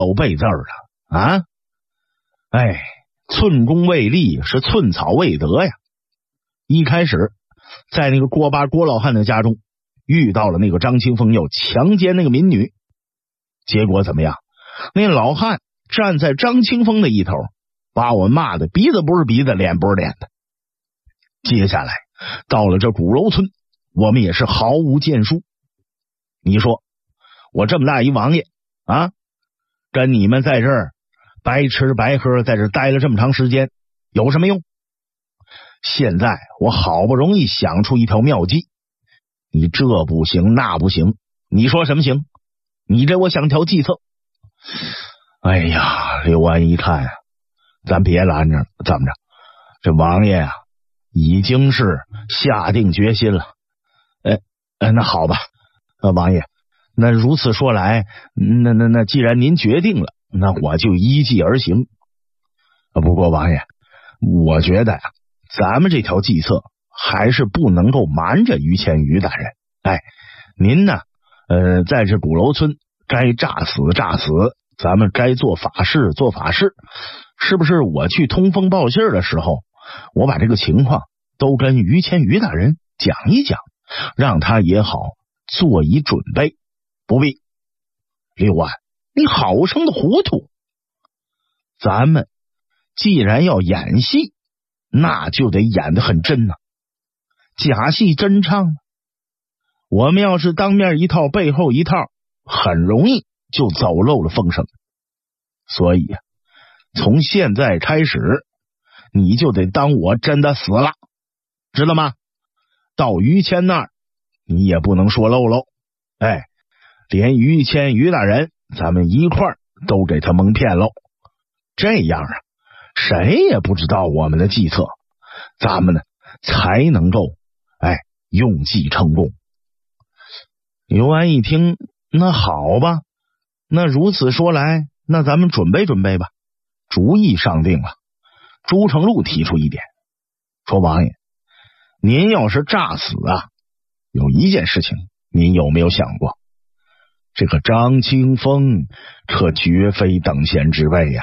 有背字儿的啊？哎，寸功未立是寸草未得呀。一开始在那个郭八郭老汉的家中遇到了那个张清风要强奸那个民女，结果怎么样？那老汉站在张清风的一头，把我骂的鼻子不是鼻子，脸不是脸的。接下来到了这鼓楼村，我们也是毫无建树。你说我这么大一王爷啊，跟你们在这儿白吃白喝，在这待了这么长时间，有什么用？现在我好不容易想出一条妙计，你这不行那不行，你说什么行？你这我想条计策。哎呀，刘安一看咱别拦着了，怎么着？这王爷啊，已经是下定决心了。那好吧，王爷，那如此说来，那既然您决定了，那我就依计而行。不过王爷，我觉得呀，咱们这条计策还是不能够瞒着于谦于大人。您呢，在这鼓楼村该诈死诈死，咱们该做法事做法事，是不是？我去通风报信的时候，我把这个情况都跟于谦于大人讲一讲，让他也好做一准备。不必，刘安，你好生的糊涂。咱们既然要演戏，那就得演得很真假戏真唱。我们要是当面一套背后一套，很容易就走漏了风声。所以从现在开始，你就得当我真的死了，知道吗？到于谦那儿，你也不能说漏喽。连于谦于大人咱们一块儿都给他蒙骗喽。这样谁也不知道我们的计策，咱们呢才能够用计成功。刘安一听，那好吧，那如此说来，那咱们准备准备吧。主意上定了。朱成禄提出一点，说王爷，您要是诈死有一件事情您有没有想过？这个张清风可绝非等闲之辈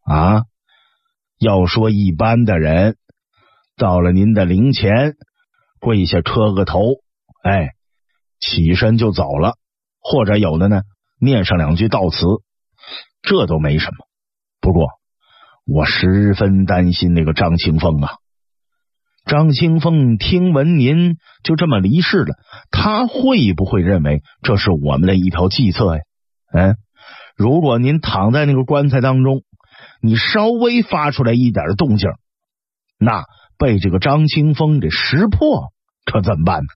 要说一般的人，到了您的灵前跪下磕个头，起身就走了，或者有的呢念上两句悼词，这都没什么。不过我十分担心那个张清风张清风听闻您就这么离世了，他会不会认为这是我们的一条计策呀？如果您躺在那个棺材当中，你稍微发出来一点动静，那被这个张清风给识破，可怎么办呢？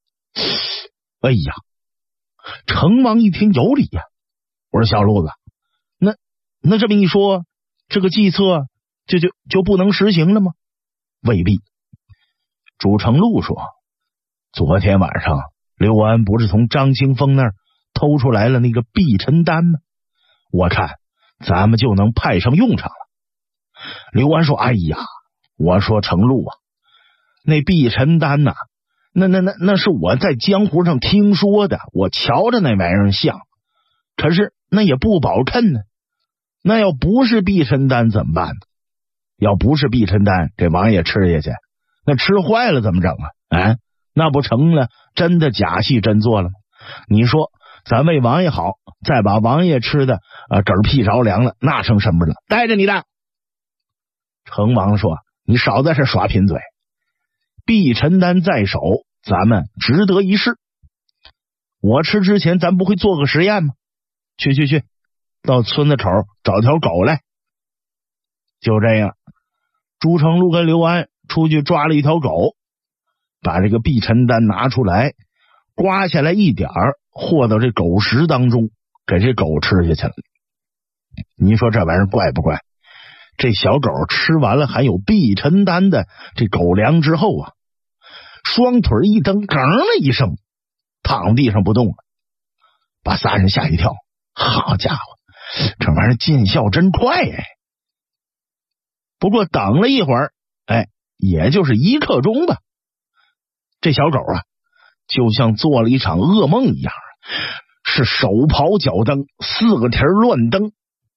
成王一听有理呀，我说小路子，那这么一说，这个计策就不能实行了吗？未必。朱成禄说，昨天晚上刘安不是从张清风那儿偷出来了那个避尘丹吗？我看咱们就能派上用场了。刘安说，我说成禄那避尘丹那是我在江湖上听说的，我瞧着那玩意儿像，可是那也不保称呢。那要不是避尘丹怎么办呢？要不是避尘丹，这王爷吃下去，那吃坏了怎么整那不成了真的假戏真做了吗？你说咱为王爷好，再把王爷吃的嗝屁着凉了，那成什么了？带着你的。成王说，你少在这耍贫嘴，避尘丹在手，咱们值得一试。我吃之前咱不会做个实验吗？去，到村子口找条狗来。就这样，朱成禄跟刘安出去抓了一条狗，把这个避尘丹拿出来，刮下来一点和到这狗食当中，给这狗吃下去了。你说这玩意儿怪不怪？这小狗吃完了含有避尘丹的这狗粮之后双腿一蹬，梗了一声，躺地上不动了，把仨人吓一跳。好家伙，这玩意儿见效真快不过等了一会儿，也就是1刻钟吧，这小狗就像做了一场噩梦一样，是手刨脚蹬，4个蹄乱蹬，